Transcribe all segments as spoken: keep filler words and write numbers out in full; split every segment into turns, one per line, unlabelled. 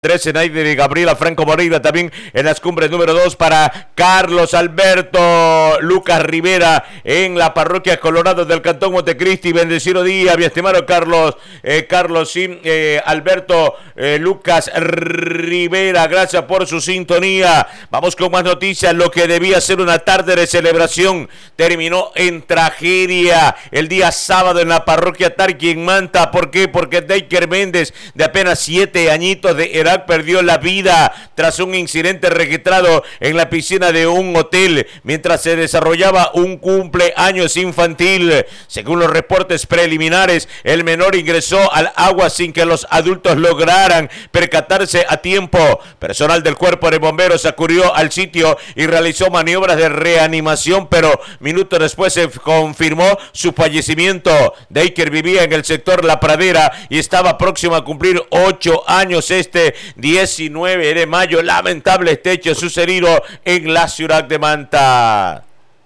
Andrés Zenaide y Gabriela Franco Moreira, también en las cumbres número dos para Carlos Alberto Lucas Rivera en la parroquia Colorado del Cantón Montecristi. Bendecido día, mi estimado Carlos, eh, Carlos sí, eh, Alberto eh, Lucas Rivera, gracias por su sintonía. Vamos con más noticias. Lo que debía ser una tarde de celebración terminó en tragedia el día sábado en la parroquia Tarqui en Manta. ¿Por qué? Porque Deiker Méndez, de apenas siete añitos de edad, perdió la vida tras un incidente registrado en la piscina de un hotel mientras se desarrollaba un cumpleaños infantil. Según los reportes preliminares, el menor ingresó al agua sin que los adultos lograran percatarse a tiempo. Personal del cuerpo de bomberos acudió al sitio y realizó maniobras de reanimación, pero minutos después se confirmó su fallecimiento. Deiker vivía en el sector La Pradera y estaba próximo a cumplir ocho años este diecinueve de mayo. Lamentable este hecho sucedido en la ciudad de Manta.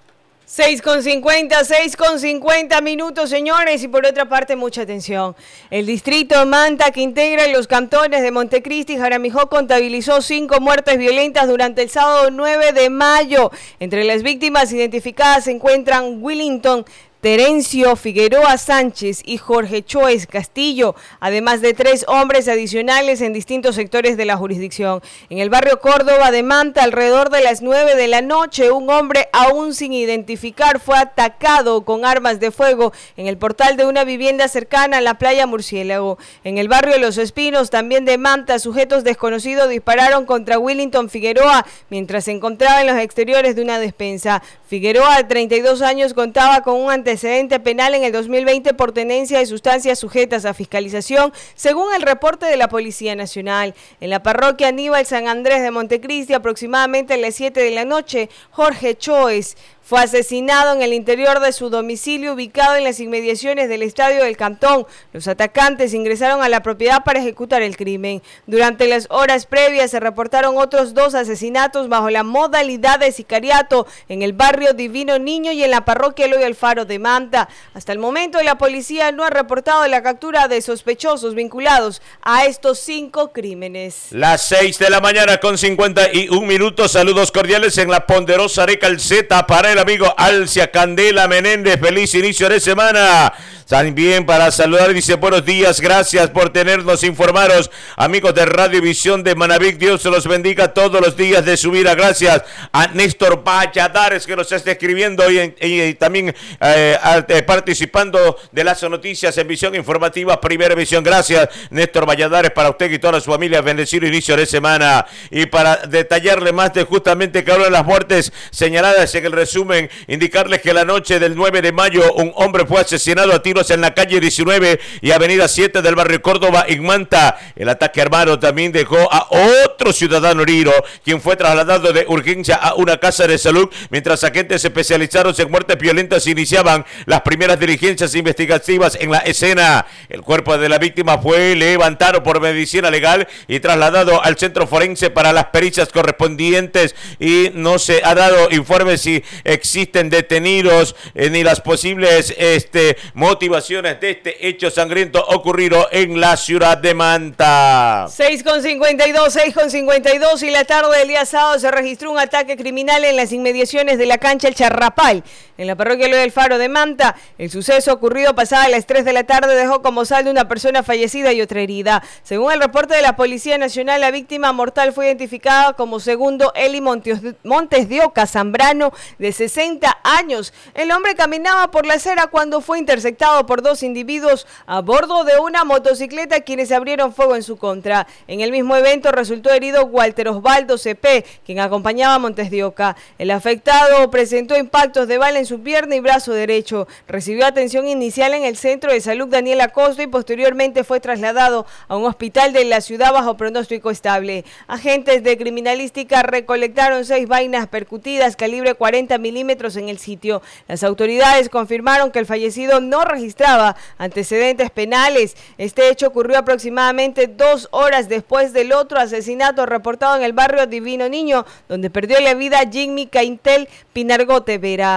seis con cincuenta, seis con cincuenta minutos, señores, y por otra parte, mucha atención. El distrito de Manta, que integra los cantones de Montecristi y Jaramijó, contabilizó cinco muertes violentas durante el sábado nueve de mayo. Entre las víctimas identificadas se encuentran Willington Terencio Figueroa Sánchez y Jorge Choes Castillo, además de tres hombres adicionales en distintos sectores de la jurisdicción. En el barrio Córdoba de Manta, alrededor de las nueve de la noche, un hombre aún sin identificar fue atacado con armas de fuego en el portal de una vivienda cercana a la playa Murciélago. En el barrio Los Espinos, también de Manta, sujetos desconocidos dispararon contra Willington Figueroa mientras se encontraba en los exteriores de una despensa. Figueroa, de treinta y dos años, contaba con un antecedente penal en el dos mil veinte por tenencia de sustancias sujetas a fiscalización, según el reporte de la Policía Nacional. En la parroquia Aníbal San Andrés de Montecristi, aproximadamente a las siete de la noche, Jorge Choes fue asesinado en el interior de su domicilio ubicado en las inmediaciones del Estadio del Cantón. Los atacantes ingresaron a la propiedad para ejecutar el crimen. Durante las horas previas se reportaron otros dos asesinatos bajo la modalidad de sicariato en el barrio Divino Niño y en la parroquia Eloy Alfaro de Manta. Hasta el momento la policía no ha reportado la captura de sospechosos vinculados a estos cinco crímenes.
Las seis de la mañana con cincuenta y un minutos. Saludos cordiales en la ponderosa Areca Calceta para el amigo Alcia Candela Menéndez. Feliz inicio de semana. También para saludar, dice buenos días, gracias por tenernos informados, amigos de Radio Visión de Manabí. Dios se los bendiga todos los días de su vida. Gracias a Néstor Valladares, que nos está escribiendo y, y, y también eh, eh, participando de las noticias en Visión Informativa Primera Visión. Gracias, Néstor Valladares, para usted y toda su familia. Bendecido inicio de semana. Y para detallarle más de justamente cada una de las muertes señaladas en el resumen, indicarles que la noche del nueve de mayo un hombre fue asesinado a tiros en la calle diecinueve y avenida siete del barrio Córdoba en Manta. El ataque armado también dejó a otro ciudadano herido, quien fue trasladado de urgencia a una casa de salud, mientras agentes especializados en muertes violentas iniciaban las primeras diligencias investigativas en la escena. El cuerpo de la víctima fue levantado por medicina legal y trasladado al centro forense para las pericias correspondientes, y no se ha dado informe si existen detenidos eh, ni las posibles este, motivaciones de este hecho sangriento ocurrido en la ciudad de Manta.
seis con cincuenta y dos, seis con cincuenta y dos, y la tarde del día sábado se registró un ataque criminal en las inmediaciones de la cancha El Charrapal, en la parroquia Eloy Alfaro de Manta. El suceso ocurrido pasada las tres de la tarde dejó como saldo una persona fallecida y otra herida. Según el reporte de la Policía Nacional, la víctima mortal fue identificada como segundo Eli Montes, Montes de Oca Zambrano, de sesenta años. El hombre caminaba por la acera cuando fue interceptado por dos individuos a bordo de una motocicleta, quienes abrieron fuego en su contra. En el mismo evento resultó herido Walter Osvaldo C P, quien acompañaba a Montes de Oca. El afectado presentó impactos de bala en su pierna y brazo derecho. Recibió atención inicial en el Centro de Salud Daniel Acosta y posteriormente fue trasladado a un hospital de la ciudad bajo pronóstico estable. Agentes de criminalística recolectaron seis vainas percutidas calibre cuarenta milímetros en el sitio. Las autoridades confirmaron que el fallecido no registraba antecedentes penales. Este hecho ocurrió aproximadamente dos horas después del otro asesinato reportado en el barrio Divino Niño, donde perdió la vida Jimmy Caintel Pinargote Vera.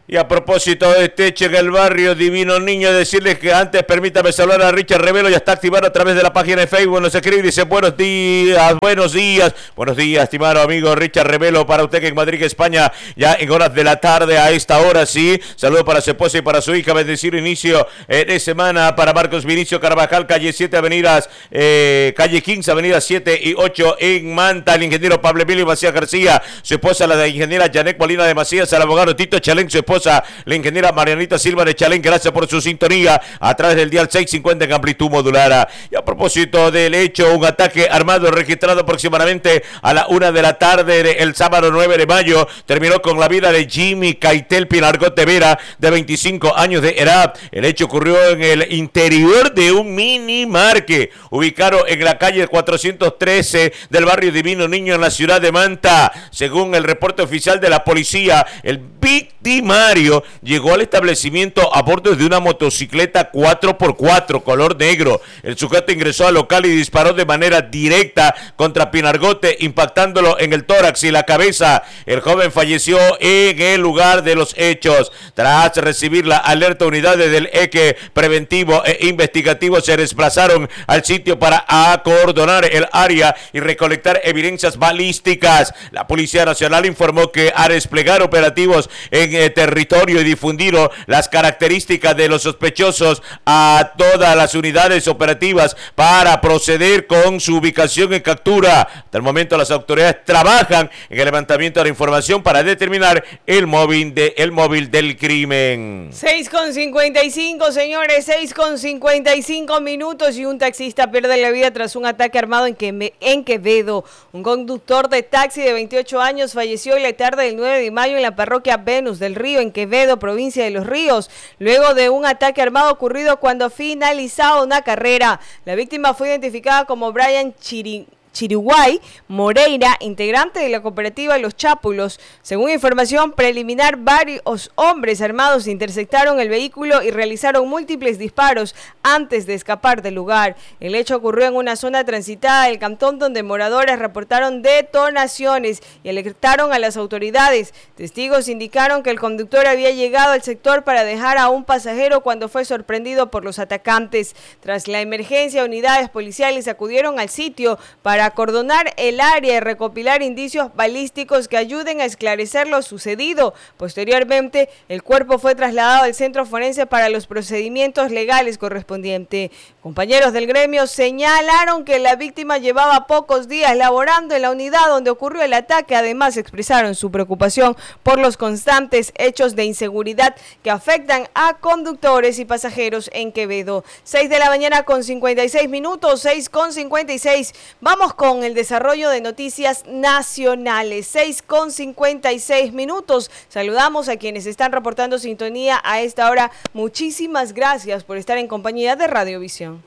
Y a propósito de este hecho en el barrio Divino Niño, decirles que antes permítame saludar a Richard Revelo, ya está activado a través de la página de Facebook, nos escribe y dice buenos días, buenos días, buenos días, estimado amigo Richard Revelo, para usted que en Madrid, España, ya en horas de la tarde, a esta hora sí, saludo para su esposa y para su hija, bendecido inicio eh, de semana para Marcos Vinicio Carvajal, calle siete, avenidas, eh, calle quince, avenidas siete y ocho en Manta, el ingeniero Pablo Emilio Macías García, su esposa la de ingeniera Janet Molina de Macías, al abogado Tito Chalén, su esposa la ingeniera Marianita Silva de Chalén, gracias por su sintonía a través del dial seiscientos cincuenta en amplitud modulada. Y a propósito del hecho, un ataque armado registrado aproximadamente a la una de la tarde del sábado nueve de mayo terminó con la vida de Jimmy Caitel Pinargote Vera, de veinticinco años de edad. El hecho ocurrió en el interior de un mini market ubicado en la calle cuatrocientos trece del barrio Divino Niño en la ciudad de Manta. Según el reporte oficial de la policía, el victimario llegó al establecimiento a bordo de una motocicleta cuatro por cuatro color negro. El sujeto ingresó al local y disparó de manera directa contra Pinargote, impactándolo en el tórax y la cabeza. El joven falleció en el lugar de los hechos. Tras recibir la alerta, unidades del E Q E preventivo e investigativo se desplazaron al sitio para acordonar el área y recolectar evidencias balísticas. La Policía Nacional informó que a desplegar operativos en el territorio y difundido las características de los sospechosos a todas las unidades operativas para proceder con su ubicación y captura. Hasta el momento las autoridades trabajan en el levantamiento de la información para determinar el móvil, de, el móvil del crimen.
seis con cincuenta y cinco, señores, seis con cincuenta y cinco minutos y un taxista pierde la vida tras un ataque armado en, que, en Quevedo. Un conductor de taxi de veintiocho años falleció en la tarde del nueve de mayo en la parroquia Venus del Río, en Quevedo, provincia de Los Ríos, luego de un ataque armado ocurrido cuando finalizaba una carrera. La víctima fue identificada como Brian Chirin. Chiriguay Moreira, integrante de la cooperativa Los Chápulos. Según información preliminar, varios hombres armados interceptaron el vehículo y realizaron múltiples disparos antes de escapar del lugar. El hecho ocurrió en una zona transitada del cantón donde moradores reportaron detonaciones y alertaron a las autoridades. Testigos indicaron que el conductor había llegado al sector para dejar a un pasajero cuando fue sorprendido por los atacantes. Tras la emergencia, unidades policiales acudieron al sitio para acordonar el área y recopilar indicios balísticos que ayuden a esclarecer lo sucedido. Posteriormente, el cuerpo fue trasladado al centro forense para los procedimientos legales correspondientes. Compañeros del gremio señalaron que la víctima llevaba pocos días laborando en la unidad donde ocurrió el ataque. Además, expresaron su preocupación por los constantes hechos de inseguridad que afectan a conductores y pasajeros en Quevedo. seis de la mañana con cincuenta y seis minutos, seis con cincuenta y seis. Vamos con el desarrollo de noticias nacionales, seis con cincuenta y seis minutos. Saludamos a quienes están reportando sintonía a esta hora. Muchísimas gracias por estar en compañía de Radiovisión.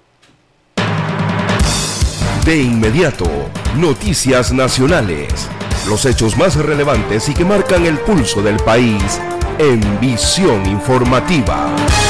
De inmediato, noticias nacionales. Los hechos más relevantes y que marcan el pulso del país en Visión Informativa.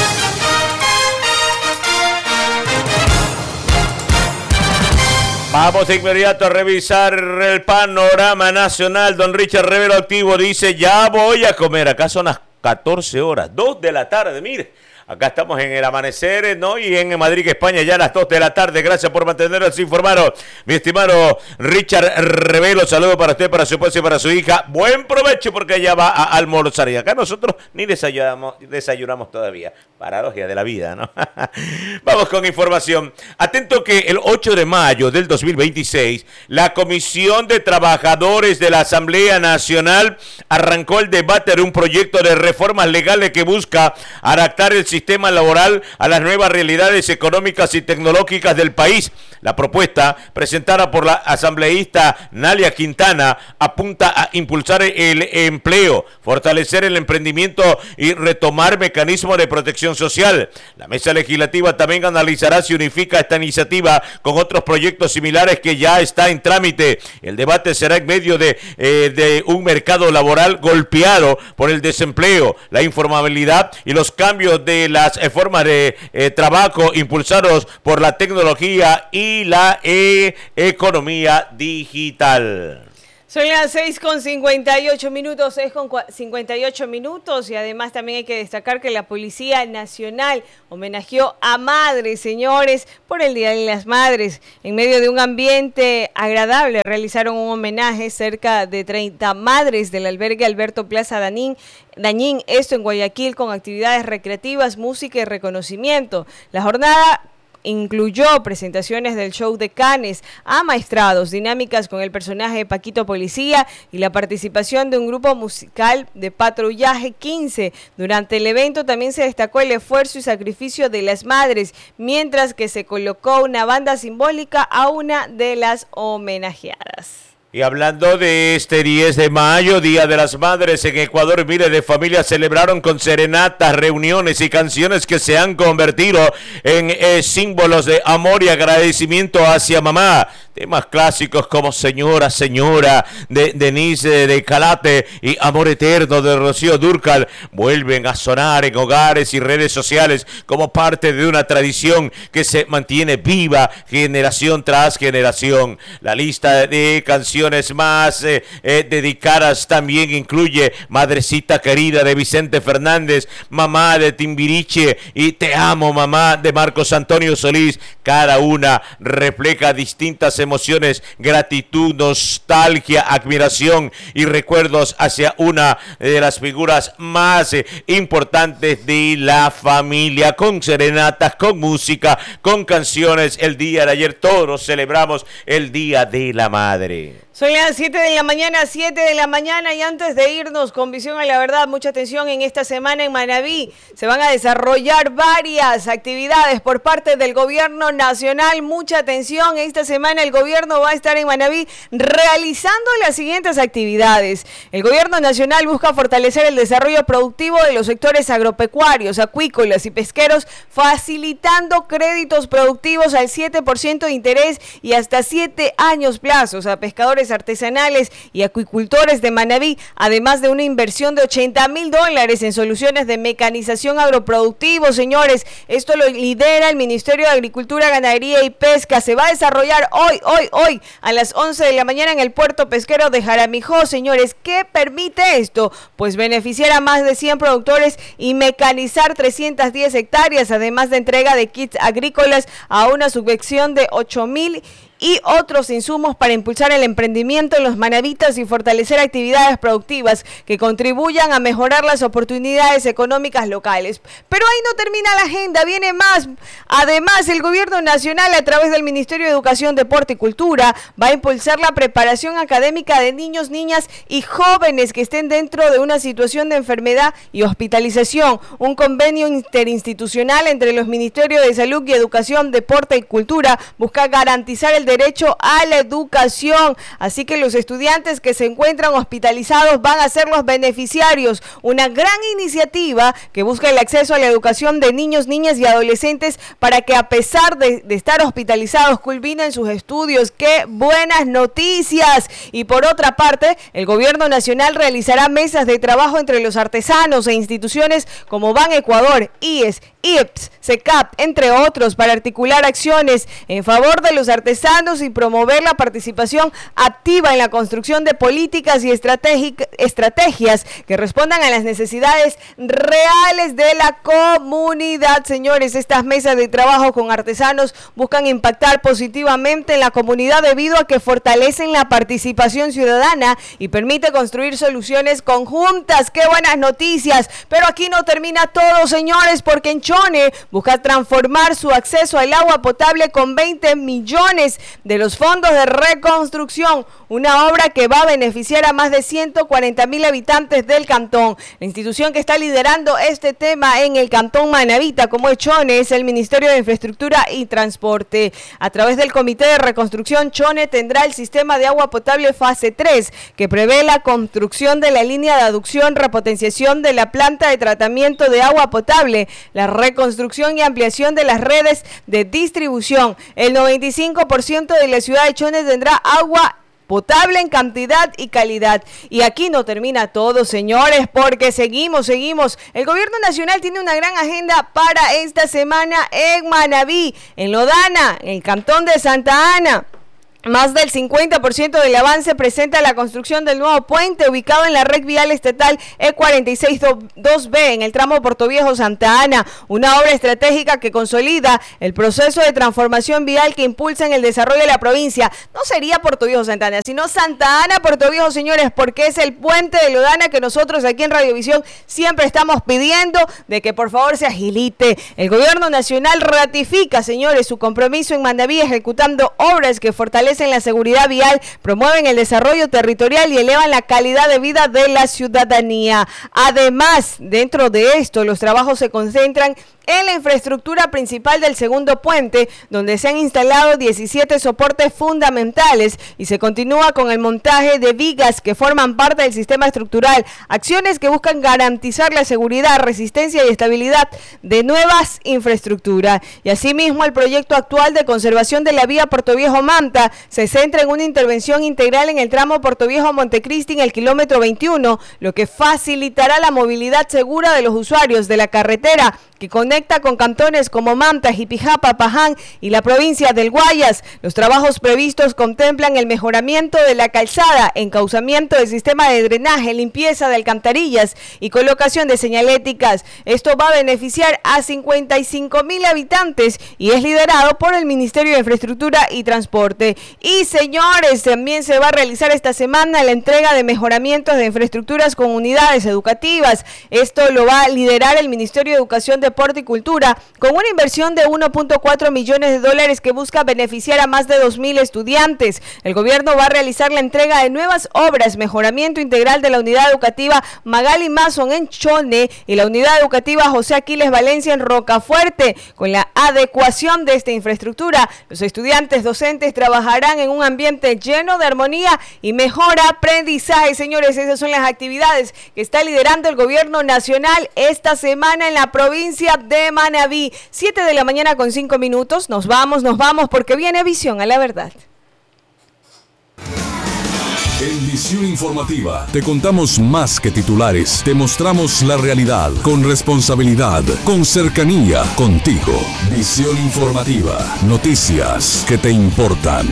Vamos de inmediato a revisar el panorama nacional. Don Richard Revelo activo dice, ya voy a comer. Acá son las catorce horas, dos de la tarde, mire. Acá estamos en el amanecer, ¿no? Y en Madrid, España, ya a las dos de la tarde. Gracias por mantenernos informados. Mi estimado Richard Revelo, saludo para usted, para su esposa y para su hija. Buen provecho porque ella va a almorzar. Y acá nosotros ni desayunamos, desayunamos todavía. Paradoja de la vida, ¿no? Vamos con información. Atento que el ocho de mayo del dos mil veintiséis, la Comisión de Trabajadores de la Asamblea Nacional arrancó el debate de un proyecto de reformas legales que busca adaptar el sistema laboral a las nuevas realidades económicas y tecnológicas del país. La propuesta, presentada por la asambleísta Nalia Quintana, apunta a impulsar el empleo, fortalecer el emprendimiento y retomar mecanismos de protección social. La mesa legislativa también analizará si unifica esta iniciativa con otros proyectos similares que ya está en trámite. El debate será en medio de, eh, de un mercado laboral golpeado por el desempleo, la informalidad y los cambios de las eh, formas de eh, trabajo impulsados por la tecnología y la eh, economía digital.
Son las seis con cincuenta y ocho minutos, seis con cincuenta y ocho minutos y además también hay que destacar que la Policía Nacional homenajeó a madres, señores, por el Día de las Madres. En medio de un ambiente agradable realizaron un homenaje cerca de treinta madres del albergue Alberto Plaza Dañín, Dañín, esto en Guayaquil, con actividades recreativas, música y reconocimiento. La jornada incluyó presentaciones del show de Canes, amaestrados, dinámicas con el personaje de Paquito Policía y la participación de un grupo musical de patrullaje quince. Durante el evento también se destacó el esfuerzo y sacrificio de las madres, mientras que se colocó una banda simbólica a una de las homenajeadas.
Y hablando de este diez de mayo, Día de las Madres, en Ecuador, miles de familias celebraron con serenatas, reuniones y canciones que se han convertido en eh, símbolos de amor y agradecimiento hacia mamá. Temas clásicos como Señora, Señora, de Denise de Calate y Amor Eterno de Rocío Dúrcal vuelven a sonar en hogares y redes sociales como parte de una tradición que se mantiene viva generación tras generación. La lista de canciones más eh, eh, dedicadas también incluye Madrecita Querida de Vicente Fernández, Mamá de Timbiriche y Te Amo Mamá de Marcos Antonio Solís. Cada una refleja distintas emociones, gratitud, nostalgia, admiración y recuerdos hacia una de las figuras más eh, importantes de la familia, con serenatas, con música, con canciones. El día de ayer todos celebramos el Día de la Madre.
Son las siete de la mañana, siete de la mañana y antes de irnos con visión a la verdad, mucha atención en esta semana en Manabí. Se van a desarrollar varias actividades por parte del gobierno nacional. Mucha atención, esta semana el gobierno va a estar en Manabí realizando las siguientes actividades. El gobierno nacional busca fortalecer el desarrollo productivo de los sectores agropecuarios, acuícolas y pesqueros, facilitando créditos productivos al siete por ciento de interés y hasta siete años plazos a pescadores artesanales y acuicultores de Manabí, además de una inversión de ochenta mil dólares en soluciones de mecanización agroproductivo. Señores, esto lo lidera el Ministerio de Agricultura, Ganadería y Pesca. Se va a desarrollar hoy, hoy, hoy a las once de la mañana en el puerto pesquero de Jaramijó. Señores, ¿qué permite esto? Pues beneficiar a más de cien productores y mecanizar trescientas diez hectáreas, además de entrega de kits agrícolas a una subvención de ocho mil y otros insumos para impulsar el emprendimiento en los manavitas y fortalecer actividades productivas que contribuyan a mejorar las oportunidades económicas locales. Pero ahí no termina la agenda, viene más. Además, el gobierno nacional, a través del Ministerio de Educación, Deporte y Cultura, va a impulsar la preparación académica de niños, niñas y jóvenes que estén dentro de una situación de enfermedad y hospitalización. Un convenio interinstitucional entre los Ministerios de Salud y Educación, Deporte y Cultura busca garantizar el derecho a la educación, así que los estudiantes que se encuentran hospitalizados van a ser los beneficiarios. Una gran iniciativa que busca el acceso a la educación de niños, niñas y adolescentes para que, a pesar de, de estar hospitalizados, culminen sus estudios. ¡Qué buenas noticias! Y por otra parte, el gobierno nacional realizará mesas de trabajo entre los artesanos e instituciones como Ban Ecuador, I E S, I E P S, SECAP, entre otros, para articular acciones en favor de los artesanos y promover la participación activa en la construcción de políticas y estrategias que respondan a las necesidades reales de la comunidad. Señores, estas mesas de trabajo con artesanos buscan impactar positivamente en la comunidad debido a que fortalecen la participación ciudadana y permite construir soluciones conjuntas. ¡Qué buenas noticias! Pero aquí no termina todo, señores, porque en Chone busca transformar su acceso al agua potable con veinte millones de los fondos de reconstrucción, una obra que va a beneficiar a más de ciento cuarenta mil habitantes del cantón. La institución que está liderando este tema en el cantón Manavita, como es Chone, es el Ministerio de Infraestructura y Transporte. A través del Comité de Reconstrucción, Chone tendrá el sistema de agua potable fase tres, que prevé la construcción de la línea de aducción, repotenciación de la planta de tratamiento de agua potable, la reconstrucción y ampliación de las redes de distribución. El noventa y cinco por ciento de la ciudad de Chone tendrá agua potable en cantidad y calidad. Y aquí no termina todo, señores, porque seguimos, seguimos. El gobierno nacional tiene una gran agenda para esta semana en Manabí, en Lodana, en el cantón de Santa Ana. Más del cincuenta por ciento del avance presenta la construcción del nuevo puente ubicado en la red vial estatal E cuarenta y seis dos B en el tramo Portoviejo-Santa Ana, una obra estratégica que consolida el proceso de transformación vial que impulsa en el desarrollo de la provincia. No sería Portoviejo-Santa Ana, sino Santa Ana-Portoviejo, señores, porque es el puente de Lodana que nosotros aquí en Radiovisión siempre estamos pidiendo de que por favor se agilite. El gobierno nacional ratifica, señores, su compromiso en Manabí ejecutando obras que fortalecen en la seguridad vial, promueven el desarrollo territorial y elevan la calidad de vida de la ciudadanía. Además, dentro de esto, los trabajos se concentran en la infraestructura principal del segundo puente, donde se han instalado diecisiete soportes fundamentales y se continúa con el montaje de vigas que forman parte del sistema estructural, acciones que buscan garantizar la seguridad, resistencia y estabilidad de nuevas infraestructuras. Y asimismo, el proyecto actual de conservación de la vía Portoviejo-Manta se centra en una intervención integral en el tramo Portoviejo-Montecristi en el kilómetro veintiuno, lo que facilitará la movilidad segura de los usuarios de la carretera que conecta con cantones como Manta, Jipijapa, Paján y la provincia del Guayas. Los trabajos previstos contemplan el mejoramiento de la calzada, encauzamiento del sistema de drenaje, limpieza de alcantarillas y colocación de señaléticas. Esto va a beneficiar a cincuenta y cinco mil habitantes y es liderado por el Ministerio de Infraestructura y Transporte. Y señores, también se va a realizar esta semana la entrega de mejoramientos de infraestructuras con unidades educativas. Esto lo va a liderar el Ministerio de Educación, Deporte y Cultura, con una inversión de uno punto cuatro millones de dólares que busca beneficiar a más de dos mil estudiantes. El gobierno va a realizar la entrega de nuevas obras, mejoramiento integral de la unidad educativa Magali Mason en Chone y la unidad educativa José Aquiles Valencia en Rocafuerte. Con la adecuación de esta infraestructura, los estudiantes docentes trabajarán en un ambiente lleno de armonía y mejor aprendizaje. Señores, esas son las actividades que está liderando el gobierno nacional esta semana en la provincia de Manabí. Siete de la mañana con cinco minutos. Nos vamos, nos vamos porque viene Visión a la Verdad.
En Visión Informativa te contamos más que titulares, te mostramos la realidad con responsabilidad, con cercanía, contigo. Visión Informativa, noticias que te importan.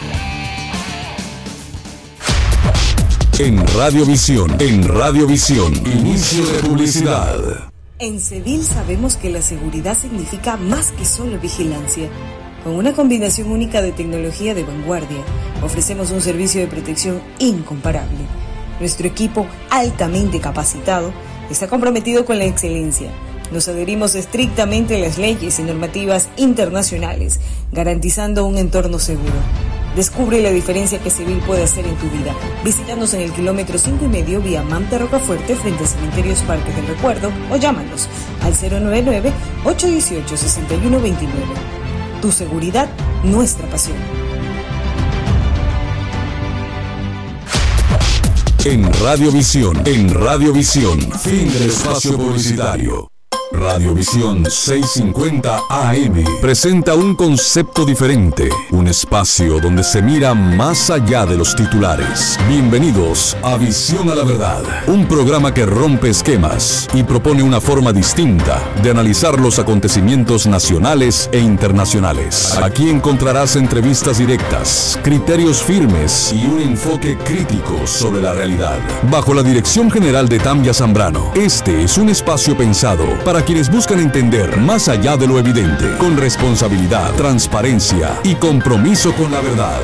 En Radiovisión, en Radiovisión, inicio de publicidad.
En Cedil sabemos que la seguridad significa más que solo vigilancia. Con una combinación única de tecnología de vanguardia, ofrecemos un servicio de protección incomparable. Nuestro equipo, altamente capacitado, está comprometido con la excelencia. Nos adherimos estrictamente a las leyes y normativas internacionales, garantizando un entorno seguro. Descubre la diferencia que Cedil puede hacer en tu vida. Visítanos en el kilómetro cinco y medio vía Manta Rocafuerte frente a Cementerios Parques del Recuerdo o llámanos al cero nueve nueve, ocho uno ocho, seis uno dos nueve. Tu seguridad, nuestra pasión.
En Radiovisión, en Radiovisión, fin del espacio publicitario. Radiovisión seiscientos cincuenta A M presenta un concepto diferente, un espacio donde se mira más allá de los titulares. Bienvenidos a Visión a la Verdad, un programa que rompe esquemas y propone una forma distinta de analizar los acontecimientos nacionales e internacionales. Aquí encontrarás entrevistas directas, criterios firmes y un enfoque crítico sobre la realidad. Bajo la dirección general de Tamia Zambrano, este es un espacio pensado para quienes buscan entender más allá de lo evidente, con responsabilidad, transparencia y compromiso con la verdad.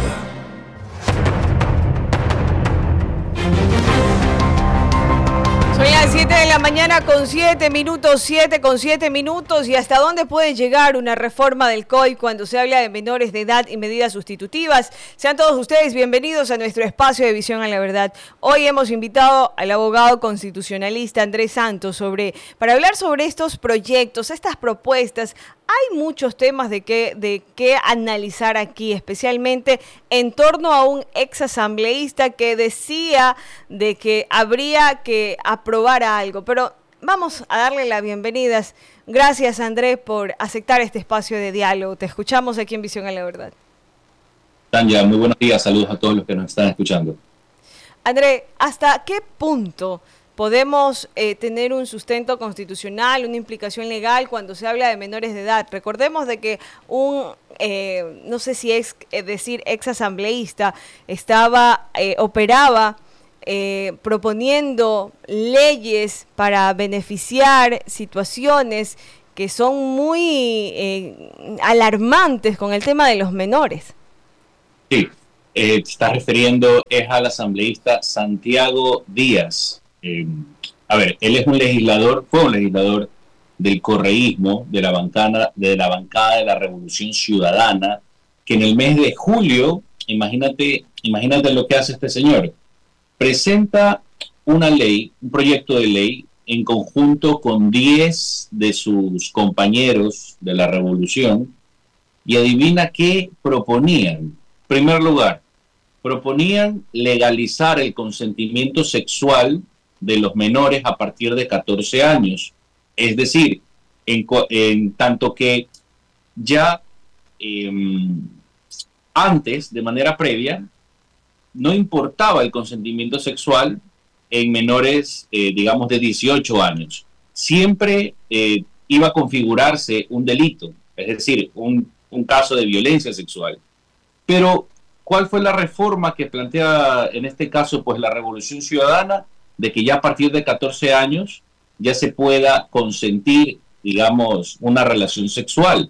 Son las siete de la mañana con siete minutos, siete con siete minutos. ¿Y hasta dónde puede llegar una reforma del C O I cuando se habla de menores de edad y medidas sustitutivas? Sean todos ustedes bienvenidos a nuestro espacio de Visión a la Verdad. Hoy hemos invitado al abogado constitucionalista Andrés Santos sobre, para hablar sobre estos proyectos, estas propuestas. Hay muchos temas de qué de qué analizar aquí, especialmente en torno a un exasambleísta que decía de que habría que aprobar algo. Pero vamos a darle las bienvenidas. Gracias, Andrés, por aceptar este espacio de diálogo. Te escuchamos aquí en Visión a la Verdad.
Tanya, muy buenos días. Saludos a todos los que nos están escuchando.
Andrés, ¿hasta qué punto podemos eh, tener un sustento constitucional, una implicación legal cuando se habla de menores de edad. Recordemos de que un, eh, no sé si es decir, ex asambleísta, estaba, eh, operaba eh, proponiendo leyes para beneficiar situaciones que son muy eh, alarmantes con el tema de los menores.
Sí, eh, te estás refiriendo es al asambleísta Santiago Díaz. Eh, a ver, él es un legislador, fue un legislador del correísmo, de la bancada, de la bancada de la Revolución Ciudadana, que en el mes de julio, imagínate, imagínate lo que hace este señor, presenta una ley, un proyecto de ley en conjunto con diez de sus compañeros de la Revolución, y adivina qué proponían. En primer lugar, proponían legalizar el consentimiento sexual de los menores a partir de catorce años. Es decir, en, en tanto que ya eh, antes, de manera previa, no importaba el consentimiento sexual en menores, eh, digamos, de dieciocho años. Siempre eh, iba a configurarse un delito, es decir, un, un caso de violencia sexual. Pero, ¿cuál fue la reforma que plantea en este caso pues la Revolución Ciudadana? De que ya a partir de catorce años ya se pueda consentir, digamos, una relación sexual.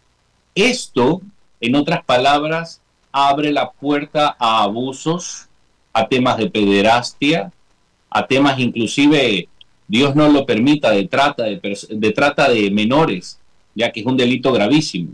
Esto, en otras palabras, abre la puerta a abusos, a temas de pederastia, a temas inclusive, Dios no lo permita, de trata de, de trata de menores, ya que es un delito gravísimo.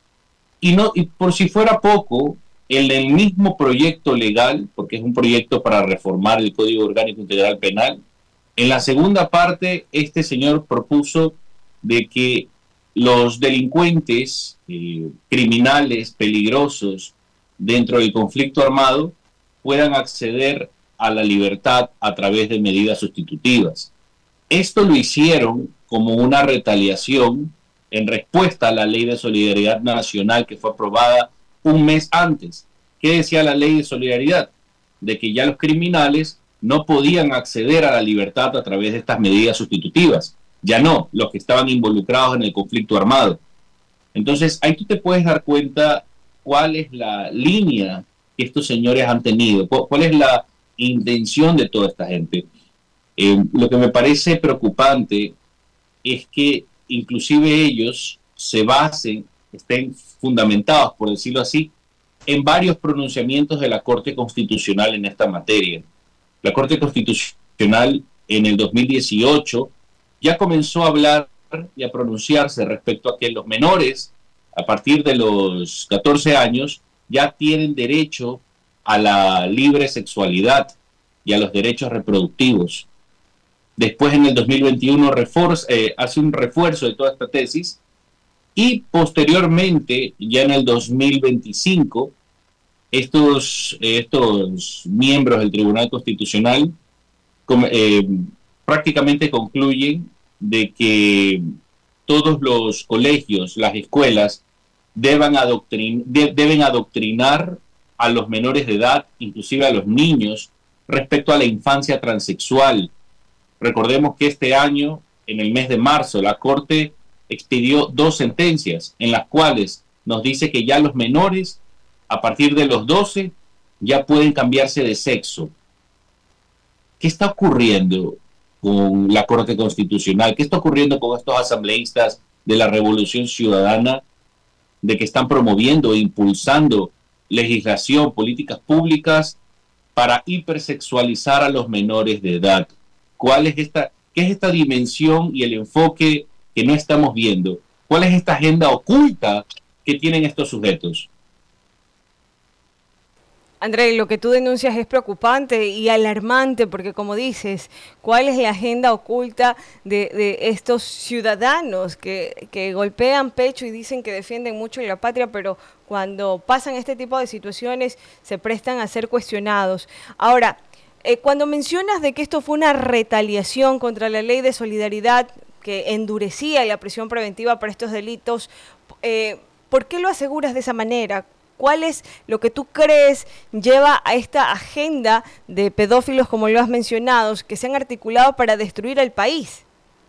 Y, no, y por si fuera poco, en el mismo proyecto legal, porque es un proyecto para reformar el Código Orgánico Integral Penal, en la segunda parte, este señor propuso de que los delincuentes, eh, criminales, peligrosos dentro del conflicto armado puedan acceder a la libertad a través de medidas sustitutivas. Esto lo hicieron como una retaliación en respuesta a la Ley de Solidaridad Nacional que fue aprobada un mes antes. ¿Qué decía la Ley de Solidaridad? De que ya los criminales no podían acceder a la libertad a través de estas medidas sustitutivas. Ya no, los que estaban involucrados en el conflicto armado. Entonces, ahí tú te puedes dar cuenta cuál es la línea que estos señores han tenido, cuál es la intención de toda esta gente. Eh, lo que me parece preocupante es que inclusive ellos se basen, estén fundamentados, por decirlo así, en varios pronunciamientos de la Corte Constitucional en esta materia. La Corte Constitucional en el dos mil dieciocho ya comenzó a hablar y a pronunciarse respecto a que los menores, a partir de los catorce años, ya tienen derecho a la libre sexualidad y a los derechos reproductivos. Después, en el dos mil veintiuno, refuerza, eh, hace un refuerzo de toda esta tesis, y posteriormente, ya en el dos mil veinticinco, estos, estos miembros del Tribunal Constitucional eh, prácticamente concluyen de que todos los colegios, las escuelas, deban adoctrin- de- deben adoctrinar a los menores de edad, inclusive a los niños, respecto a la infancia transexual. Recordemos que este año, en el mes de marzo, la Corte expidió dos sentencias en las cuales nos dice que ya los menores, a partir de los doce, ya pueden cambiarse de sexo. ¿Qué está ocurriendo con la Corte Constitucional? ¿Qué está ocurriendo con estos asambleístas de la Revolución Ciudadana, de que están promoviendo e impulsando legislación, políticas públicas para hipersexualizar a los menores de edad? ¿Cuál es esta, qué es esta dimensión y el enfoque que no estamos viendo? ¿Cuál es esta agenda oculta que tienen estos sujetos?
André, lo que tú denuncias es preocupante y alarmante porque, como dices, ¿cuál es la agenda oculta de, de estos ciudadanos que, que golpean pecho y dicen que defienden mucho la patria, pero cuando pasan este tipo de situaciones se prestan a ser cuestionados? Ahora, eh, cuando mencionas de que esto fue una retaliación contra la Ley de Solidaridad que endurecía la prisión preventiva para estos delitos, eh, ¿por qué lo aseguras de esa manera? ¿Cuál es lo que tú crees lleva a esta agenda de pedófilos, como lo has mencionado, que se han articulado para destruir al país?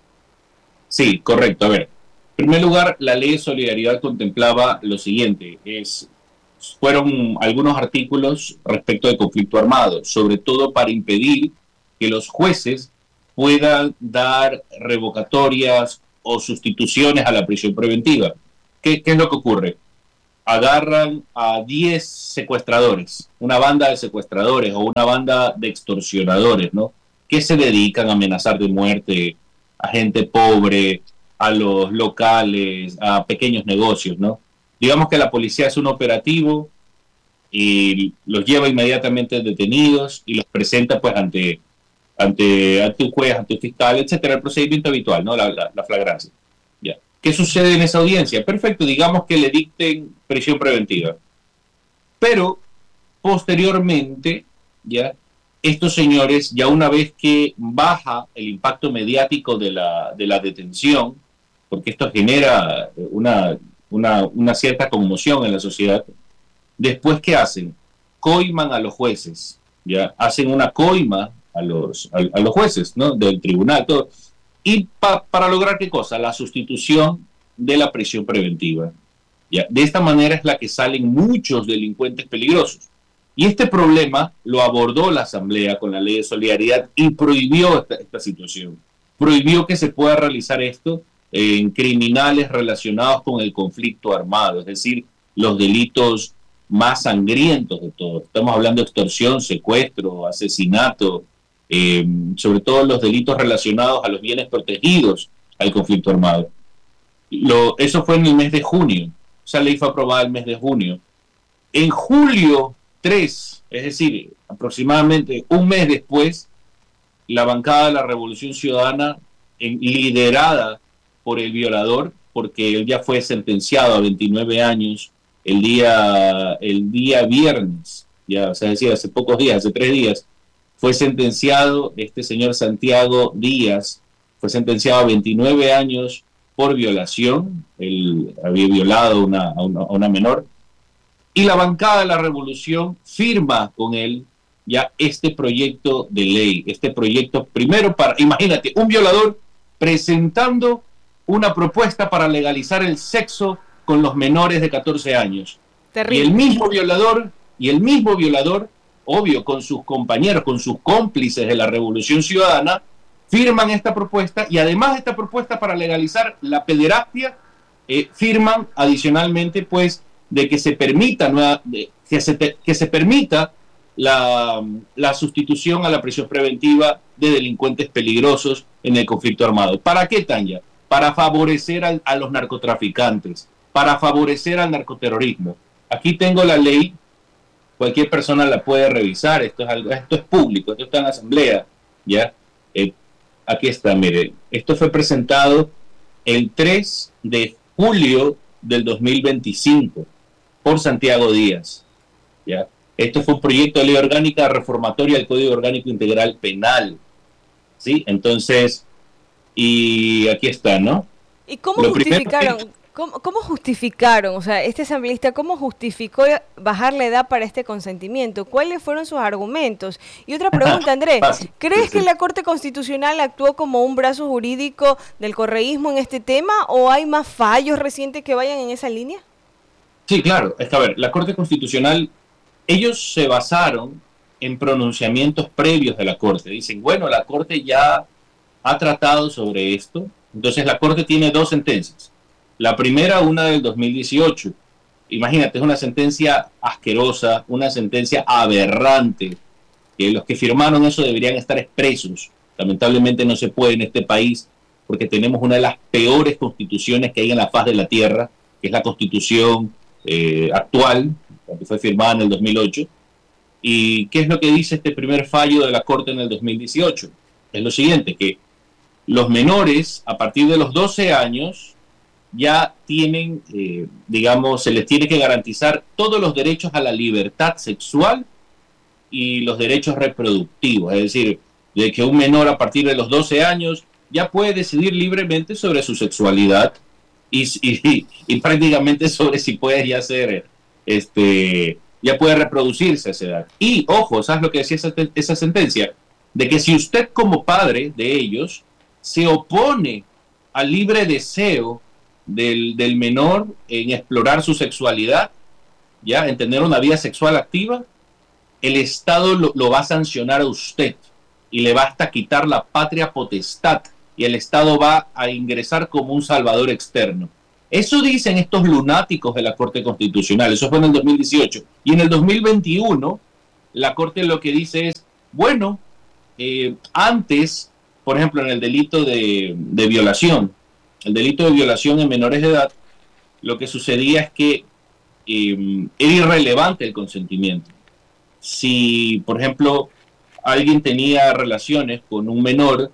Sí, correcto. A ver, en primer lugar, la ley de solidaridad contemplaba lo siguiente, es, fueron algunos artículos respecto del conflicto armado, sobre todo para impedir que los jueces puedan dar revocatorias o sustituciones a la prisión preventiva. ¿Qué, qué es lo que ocurre? Agarran a diez secuestradores, una banda de secuestradores o una banda de extorsionadores, ¿no? Que se dedican a amenazar de muerte a gente pobre, a los locales, a pequeños negocios, ¿no? Digamos que la policía hace un operativo y los lleva inmediatamente detenidos y los presenta pues ante, ante, ante un juez, ante un fiscal, etcétera, el procedimiento habitual, ¿no? La, la, la flagrancia. Ya. ¿Qué sucede en esa audiencia? Perfecto, digamos que le dicten prisión preventiva. Pero posteriormente, ya, estos señores, ya una vez que baja el impacto mediático de la, de la detención, porque esto genera una, una, una cierta conmoción en la sociedad, después, ¿qué hacen? Coiman a los jueces, ya hacen una coima a los, a, a los jueces, ¿no? Del tribunal, todo. Y pa, para lograr, ¿qué cosa? La sustitución de la prisión preventiva. ¿Ya? De esta manera es la que salen muchos delincuentes peligrosos. Y este problema lo abordó la Asamblea con la Ley de Solidaridad y prohibió esta, esta situación. Prohibió que se pueda realizar esto en criminales relacionados con el conflicto armado, es decir, los delitos más sangrientos de todos. Estamos hablando de extorsión, secuestro, asesinato, eh, sobre todo los delitos relacionados a los bienes protegidos al conflicto armado. Lo, eso fue en el mes de junio. Esa ley fue aprobada el mes de junio. En julio tres, es decir, aproximadamente un mes después, la bancada de la Revolución Ciudadana, en, liderada por el violador, porque él ya fue sentenciado a veintinueve años el día, el día viernes, ya, o sea, es decir, hace pocos días, hace tres días, fue sentenciado este señor Santiago Díaz, fue sentenciado a veintinueve años por violación. Él había violado una, a, una, a una menor, y la bancada de la Revolución firma con él ya este proyecto de ley, este proyecto primero para, imagínate, un violador presentando una propuesta para legalizar el sexo con los menores de catorce años. Terrible. Y el mismo violador, y el mismo violador, obvio, con sus compañeros, con sus cómplices de la Revolución Ciudadana, firman esta propuesta, y además de esta propuesta para legalizar la pederastia, eh, firman adicionalmente, pues, de que se permita, nueva, de, que, se te, que se permita la, la sustitución a la prisión preventiva de delincuentes peligrosos en el conflicto armado. ¿Para qué, Tanya? Para favorecer a, a los narcotraficantes, para favorecer al narcoterrorismo. Aquí tengo la ley, cualquier persona la puede revisar, esto es algo, esto es público, esto está en la Asamblea, ¿ya? Eh, aquí está, mire, esto fue presentado el tres de julio del dos mil veinticinco por Santiago Díaz, ¿ya? Esto fue un proyecto de ley orgánica reformatoria del Código Orgánico Integral Penal, ¿sí? Entonces, y aquí está, ¿no?
¿Y cómo Lo justificaron? Primero, ¿Cómo, ¿Cómo justificaron? O sea, este asambleísta, ¿cómo justificó bajar la edad para este consentimiento? ¿Cuáles fueron sus argumentos? Y otra pregunta, Andrés, ¿crees que la Corte Constitucional actuó como un brazo jurídico del correísmo en este tema o hay más fallos recientes que vayan en esa línea?
Sí, claro. Es que, a ver, la Corte Constitucional, ellos se basaron en pronunciamientos previos de la Corte. Dicen, bueno, la Corte ya ha tratado sobre esto. Entonces, la Corte tiene dos sentencias. La primera, una del dos mil dieciocho. Imagínate, es una sentencia asquerosa, una sentencia aberrante, que los que firmaron eso deberían estar expresos. Lamentablemente no se puede en este país, porque tenemos una de las peores constituciones que hay en la faz de la tierra, que es la Constitución eh, actual, que fue firmada en el dos mil ocho. ¿Y qué es lo que dice este primer fallo de la Corte en el dos mil dieciocho? Es lo siguiente, que los menores, a partir de los doce años, ya tienen, eh, digamos, se les tiene que garantizar todos los derechos a la libertad sexual y los derechos reproductivos. Es decir, de que un menor a partir de los doce años ya puede decidir libremente sobre su sexualidad y, y, y prácticamente sobre si puede ya ser este, ya puede reproducirse a esa edad. Y, ojo, ¿sabes lo que decía esa, esa sentencia? De que si usted como padre de ellos se opone al libre deseo del, del menor en explorar su sexualidad, ya, en tener una vida sexual activa, el Estado lo, lo va a sancionar a usted y le va hasta quitar la patria potestad y el Estado va a ingresar como un salvador externo. Eso dicen estos lunáticos de la Corte Constitucional. Eso fue en el dos mil dieciocho. Y en el dos mil veintiuno, la Corte lo que dice es, bueno, eh, antes, por ejemplo, en el delito de, de violación, el delito de violación en menores de edad, lo que sucedía es que eh, era irrelevante el consentimiento. Si, por ejemplo, alguien tenía relaciones con un menor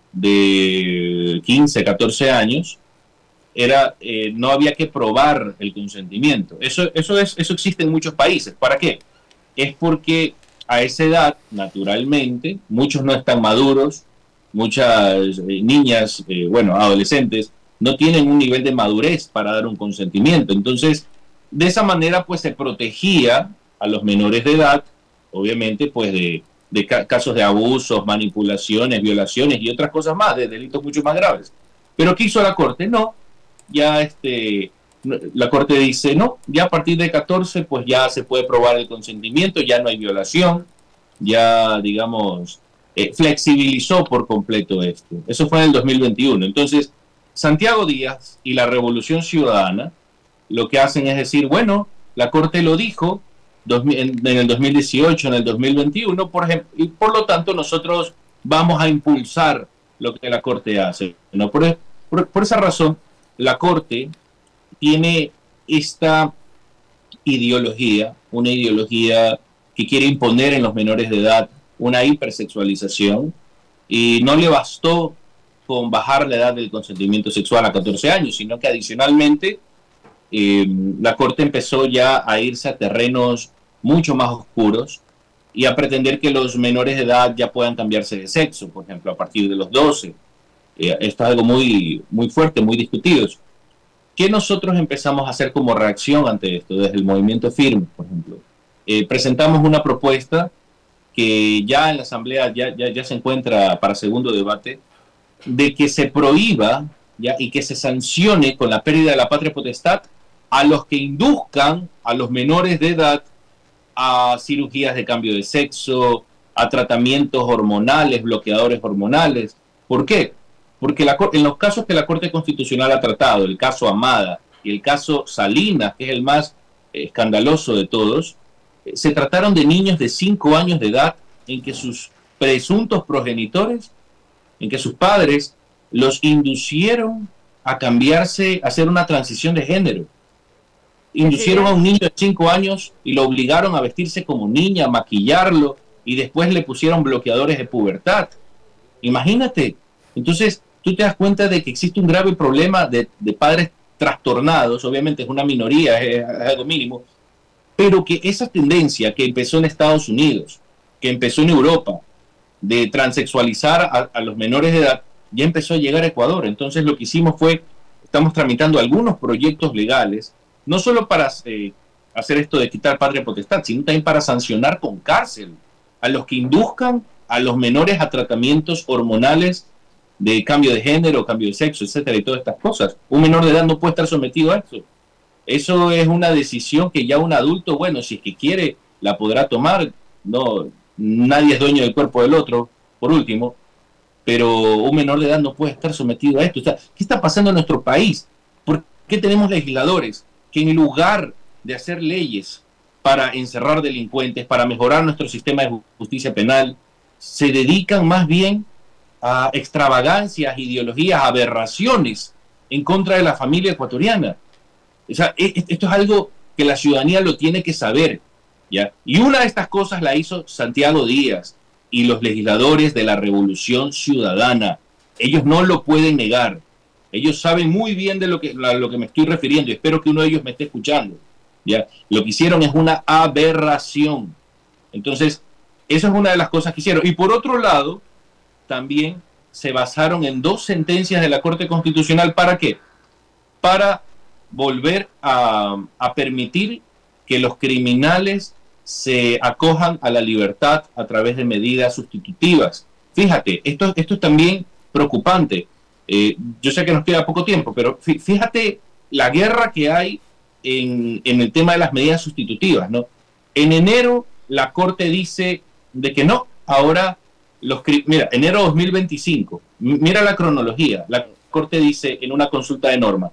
de quince, catorce años, era, eh, no había que probar el consentimiento. Eso, eso, es, eso existe en muchos países. ¿Para qué? Es porque a esa edad, naturalmente, muchos no están maduros, muchas eh, niñas, eh, bueno, adolescentes, no tienen un nivel de madurez para dar un consentimiento. Entonces, de esa manera, pues, se protegía a los menores de edad, obviamente, pues, de, de ca- casos de abusos, manipulaciones, violaciones y otras cosas más, de delitos mucho más graves. Pero ¿qué hizo la Corte? No, ya este, la Corte dice, no, ya a partir de catorce, pues ya se puede probar el consentimiento, ya no hay violación, ya, digamos, eh, flexibilizó por completo esto. Eso fue en el dos mil veintiuno. Entonces, Santiago Díaz y la Revolución Ciudadana lo que hacen es decir, bueno, la Corte lo dijo en el dos mil dieciocho, en el dos mil veintiuno, por ejemplo, y por lo tanto nosotros vamos a impulsar lo que la Corte hace. ¿No? Por, por, por esa razón, la Corte tiene esta ideología, una ideología que quiere imponer en los menores de edad una hipersexualización, y no le bastó con bajar la edad del consentimiento sexual a catorce años, sino que adicionalmente eh, la Corte empezó ya a irse a terrenos mucho más oscuros y a pretender que los menores de edad ya puedan cambiarse de sexo, por ejemplo, a partir de los doce. Eh, esto es algo muy, muy fuerte, muy discutido. ¿Qué nosotros empezamos a hacer como reacción ante esto desde el movimiento Firme, por ejemplo? Eh, presentamos una propuesta que ya en la Asamblea ya, ya, ya se encuentra para segundo debate, de que se prohíba ya, y que se sancione con la pérdida de la patria potestad a los que induzcan a los menores de edad a cirugías de cambio de sexo, a tratamientos hormonales, bloqueadores hormonales. ¿Por qué? Porque la, en los casos que la Corte Constitucional ha tratado, el caso Amada y el caso Salinas, que es el más eh, escandaloso de todos, eh, se trataron de niños de cinco años de edad en que sus presuntos progenitores, en que sus padres los inducieron a cambiarse, a hacer una transición de género. Inducieron a un niño de cinco años y lo obligaron a vestirse como niña, a maquillarlo, y después le pusieron bloqueadores de pubertad. Imagínate. Entonces, tú te das cuenta de que existe un grave problema de, de padres trastornados. Obviamente es una minoría, es, es algo mínimo, pero que esa tendencia que empezó en Estados Unidos, que empezó en Europa, de transexualizar a, a los menores de edad, ya empezó a llegar a Ecuador. Entonces lo que hicimos fue, estamos tramitando algunos proyectos legales, no solo para eh, hacer esto de quitar patria potestad, sino también para sancionar con cárcel a los que induzcan a los menores a tratamientos hormonales de cambio de género, cambio de sexo, etcétera, y todas estas cosas. Un menor de edad no puede estar sometido a eso. Eso es una decisión que ya un adulto, bueno, si es que quiere, la podrá tomar. No, nadie es dueño del cuerpo del otro, por último, pero un menor de edad no puede estar sometido a esto. O sea, ¿qué está pasando en nuestro país? ¿Por qué tenemos legisladores que en lugar de hacer leyes para encerrar delincuentes, para mejorar nuestro sistema de justicia penal, se dedican más bien a extravagancias, ideologías, aberraciones en contra de la familia ecuatoriana? O sea, esto es algo que la ciudadanía lo tiene que saber, ¿ya? Y una de estas cosas la hizo Santiago Díaz y los legisladores de la Revolución Ciudadana. Ellos no lo pueden negar. Ellos saben muy bien de lo que, a lo que me estoy refiriendo, y espero que uno de ellos me esté escuchando, ¿ya? Lo que hicieron es una aberración. Entonces, esa es una de las cosas que hicieron. Y por otro lado, también se basaron en dos sentencias de la Corte Constitucional. ¿Para qué? Para volver a, a permitir que los criminales se acojan a la libertad a través de medidas sustitutivas. Fíjate, esto, esto es también preocupante. Eh, yo sé que nos queda poco tiempo, pero fíjate la guerra que hay en, en el tema de las medidas sustitutivas, ¿no? En enero la Corte dice de que no, ahora los... Mira, enero dos mil veinticinco, mira la cronología, la Corte dice en una consulta de norma,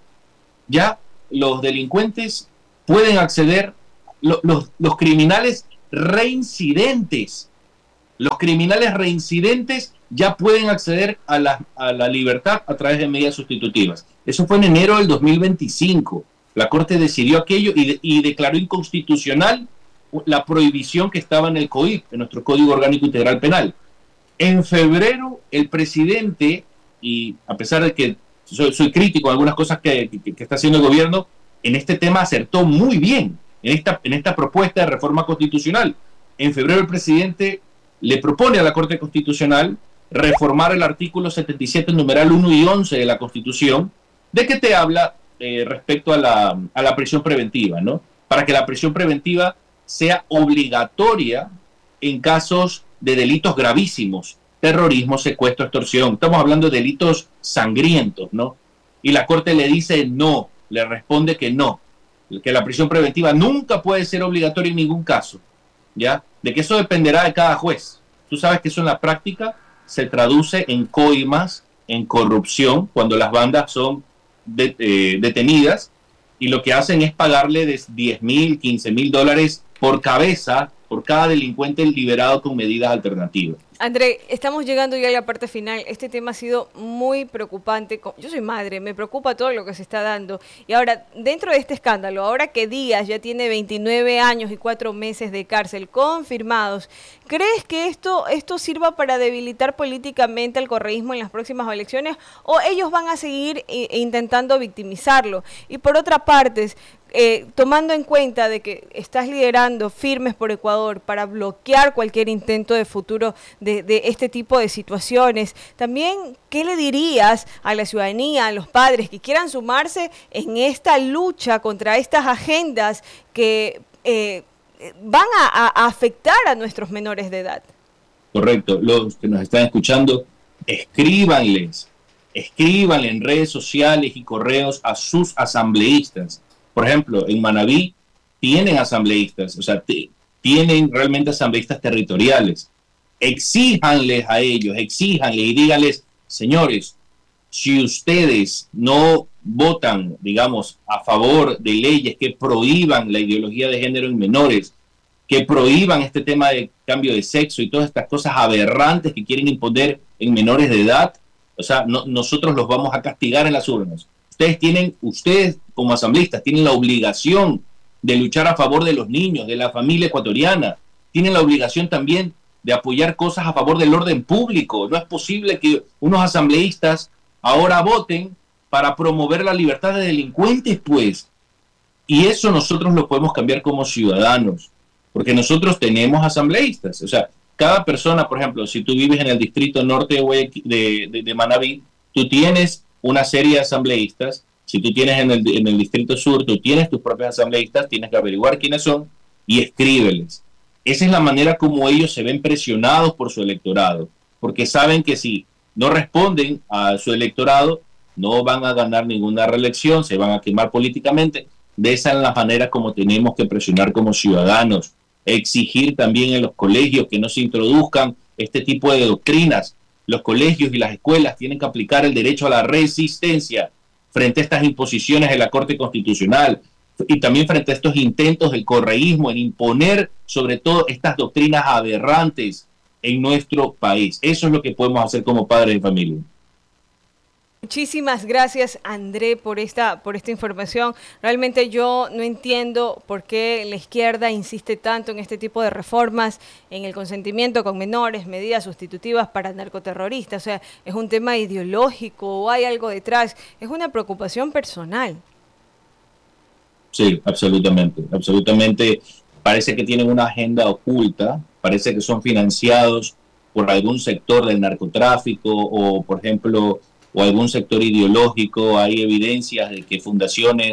ya los delincuentes pueden acceder, lo, los, los criminales reincidentes, los criminales reincidentes ya pueden acceder a la, a la libertad a través de medidas sustitutivas. Eso fue en enero del dos mil veinticinco. La Corte decidió aquello y, de, y declaró inconstitucional la prohibición que estaba en el COIP, en nuestro Código Orgánico Integral Penal. En febrero, el presidente, y a pesar de que soy, soy crítico de algunas cosas que, que, que está haciendo el gobierno, en este tema acertó muy bien, en esta, en esta propuesta de reforma constitucional. En febrero el presidente le propone a la Corte Constitucional reformar el artículo setenta y siete, numeral uno y once de la Constitución, de que te habla eh, respecto a la, a la prisión preventiva, ¿no? Para que la prisión preventiva sea obligatoria en casos de delitos gravísimos, terrorismo, secuestro, extorsión. Estamos hablando de delitos sangrientos, ¿no? Y la Corte le dice no, le responde que no, que la prisión preventiva nunca puede ser obligatoria en ningún caso, ¿ya? De que eso dependerá de cada juez. Tú sabes que eso en la práctica se traduce en coimas, en corrupción, cuando las bandas son de, eh, detenidas, y lo que hacen es pagarle de diez mil, quince mil dólares por cabeza, por cada delincuente liberado con medidas alternativas.
André, estamos llegando ya a la parte final. Este tema ha sido muy preocupante. Yo soy madre, me preocupa todo lo que se está dando. Y ahora, dentro de este escándalo, ahora que Díaz ya tiene veintinueve años y cuatro meses de cárcel confirmados, ¿crees que esto, esto sirva para debilitar políticamente al correísmo en las próximas elecciones? ¿O ellos van a seguir eh, intentando victimizarlo? Y por otra parte, Eh, tomando en cuenta de que estás liderando Firmes por Ecuador para bloquear cualquier intento de futuro de, de este tipo de situaciones, también, ¿qué le dirías a la ciudadanía, a los padres que quieran sumarse en esta lucha contra estas agendas que eh, van a, a afectar a nuestros menores de edad?
Correcto. Los que nos están escuchando, escríbanles, escríbanle en redes sociales y correos a sus asambleístas. Por ejemplo, en Manabí tienen asambleístas, o sea, t- tienen realmente asambleístas territoriales. Exíjanles a ellos, exíjanles y díganles, señores, si ustedes no votan, digamos, a favor de leyes que prohíban la ideología de género en menores, que prohíban este tema de cambio de sexo y todas estas cosas aberrantes que quieren imponer en menores de edad, o sea, no, nosotros los vamos a castigar en las urnas. Ustedes tienen, ustedes como asambleístas, tienen la obligación de luchar a favor de los niños, de la familia ecuatoriana. Tienen la obligación también de apoyar cosas a favor del orden público. No es posible que unos asambleístas ahora voten para promover la libertad de delincuentes, pues. Y eso nosotros lo podemos cambiar como ciudadanos, porque nosotros tenemos asambleístas. O sea, cada persona, por ejemplo, si tú vives en el distrito norte de, de, de, de Manabí, tú tienes una serie de asambleístas. Si tú tienes en el, en el distrito sur, tú tienes tus propios asambleístas, tienes que averiguar quiénes son y escríbeles. Esa es la manera como ellos se ven presionados por su electorado, porque saben que si no responden a su electorado, no van a ganar ninguna reelección, se van a quemar políticamente. De esa es la manera como tenemos que presionar como ciudadanos, exigir también en los colegios que no se introduzcan este tipo de doctrinas. Los colegios y las escuelas tienen que aplicar el derecho a la resistencia frente a estas imposiciones de la Corte Constitucional y también frente a estos intentos del correísmo en imponer sobre todo estas doctrinas aberrantes en nuestro país. Eso es lo que podemos hacer como padres de familia.
Muchísimas gracias, André, por esta, por esta información. Realmente yo no entiendo por qué la izquierda insiste tanto en este tipo de reformas, en el consentimiento con menores, medidas sustitutivas para narcoterroristas. O sea, ¿es un tema ideológico o hay algo detrás? Es una preocupación personal.
Sí, absolutamente, absolutamente. Parece que tienen una agenda oculta, parece que son financiados por algún sector del narcotráfico o, por ejemplo, o algún sector ideológico. Hay evidencias de que fundaciones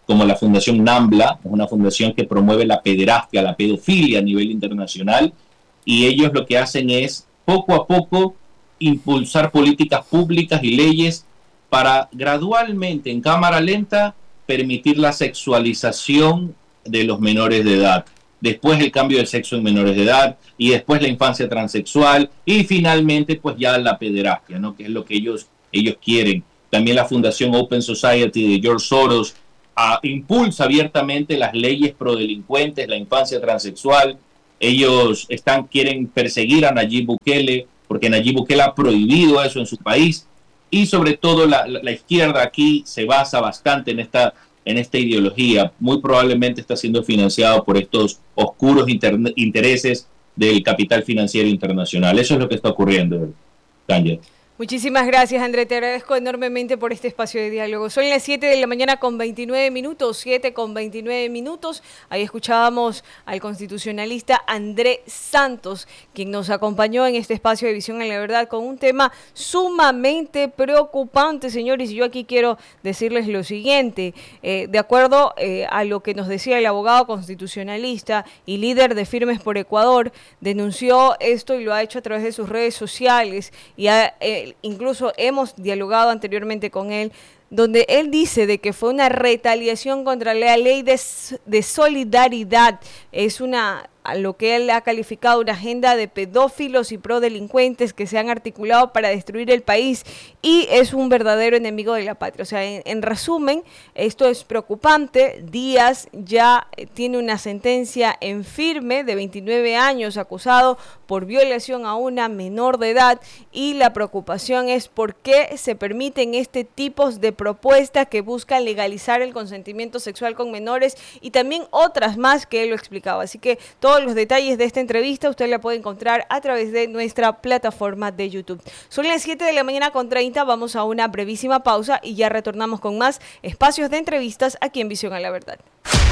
como la Fundación NAMBLA, es una fundación que promueve la pederastia, la pedofilia a nivel internacional, y ellos lo que hacen es, poco a poco, impulsar políticas públicas y leyes para gradualmente, en cámara lenta, permitir la sexualización de los menores de edad, después el cambio de sexo en menores de edad, y después la infancia transexual, y finalmente pues ya la pederastia, ¿no? Que es lo que ellos, ellos quieren. También la Fundación Open Society de George Soros a, impulsa abiertamente las leyes pro delincuentes, la infancia transexual. Ellos están, quieren perseguir a Nayib Bukele, porque Nayib Bukele ha prohibido eso en su país, y sobre todo la, la, la izquierda aquí se basa bastante en esta, en esta ideología. Muy probablemente está siendo financiado por estos oscuros inter- intereses del capital financiero internacional. Eso es lo que está ocurriendo, Tanya.
Muchísimas gracias, André. Te agradezco enormemente por este espacio de diálogo. Son las siete de la mañana con veintinueve minutos, siete con veintinueve minutos. Ahí escuchábamos al constitucionalista André Santos, quien nos acompañó en este espacio de Visión a la Verdad con un tema sumamente preocupante, señores. Y yo aquí quiero decirles lo siguiente. Eh, de acuerdo eh, a lo que nos decía el abogado constitucionalista y líder de Firmes por Ecuador, denunció esto y lo ha hecho a través de sus redes sociales y ha... Eh, incluso hemos dialogado anteriormente con él, donde él dice de que fue una retaliación contra la ley de, de solidaridad. Es una, a lo que él ha calificado una agenda de pedófilos y prodelincuentes que se han articulado para destruir el país, y es un verdadero enemigo de la patria. O sea, en, en resumen, esto es preocupante. Díaz ya tiene una sentencia en firme de veintinueve años, acusado por violación a una menor de edad, y la preocupación es por qué se permiten este tipo de propuestas que buscan legalizar el consentimiento sexual con menores, y también otras más que él lo explicaba. Así que todos los detalles de esta entrevista usted la puede encontrar a través de nuestra plataforma de YouTube. Son las siete de la mañana con treinta, vamos a una brevísima pausa y ya retornamos con más espacios de entrevistas aquí en Visión a la Verdad.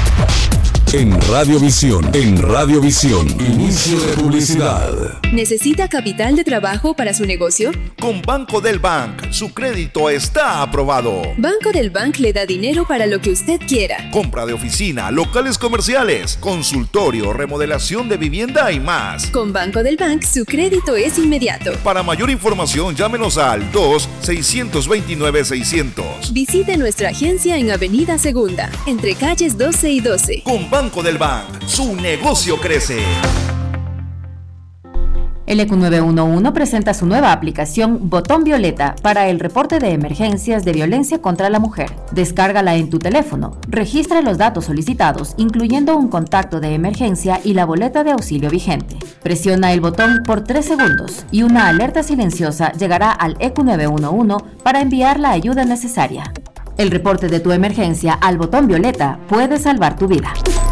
En Radiovisión, en Radiovisión, inicio de publicidad.
¿Necesita capital de trabajo para su negocio?
Con Banco del Bank, su crédito está aprobado.
Banco del Bank le da dinero para lo que usted quiera.
Compra de oficina, locales comerciales, consultorio, remodelación de vivienda y más.
Con Banco del Bank, su crédito es inmediato.
Para mayor información, llámenos al dos seis dos nueve seis cero cero.
Visite nuestra agencia en Avenida Segunda, entre calles doce y doce.
Con Banco del Bank, su negocio crece.
El E Q nueve uno uno presenta su nueva aplicación Botón Violeta para el reporte de emergencias de violencia contra la mujer. Descárgala en tu teléfono, registra los datos solicitados, incluyendo un contacto de emergencia y la boleta de auxilio vigente. Presiona el botón por tres segundos y una alerta silenciosa llegará al E Q nueve uno uno para enviar la ayuda necesaria. El reporte de tu emergencia al Botón Violeta puede salvar tu vida.